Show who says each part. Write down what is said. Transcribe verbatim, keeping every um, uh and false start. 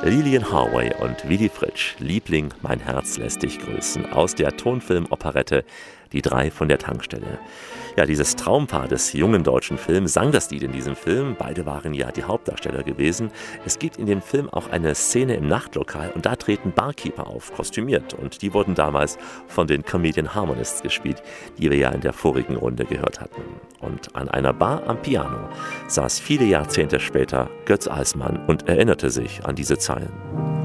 Speaker 1: Lilian Harvey und Willy Fritsch, Liebling, mein Herz lässt dich grüßen, aus der Tonfilm-Operette Die drei von der Tankstelle. Ja, dieses Traumpaar des jungen deutschen Films sang das Lied in diesem Film. Beide waren ja die Hauptdarsteller gewesen. Es gibt in dem Film auch eine Szene im Nachtlokal und da treten Barkeeper auf, kostümiert. Und die wurden damals von den Comedian Harmonists gespielt, die wir ja in der vorigen Runde gehört hatten. Und an einer Bar am Piano saß viele Jahrzehnte später Götz Alsmann und erinnerte sich an diese Zeilen.